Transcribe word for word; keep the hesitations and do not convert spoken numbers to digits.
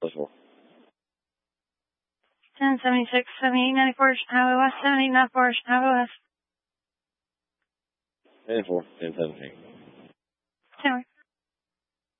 plus four. ten seventy-six, seventy-eight ninety-four, Highway West, seventy-eight ninety-four, Highway West. ten four, ten seventeen. ten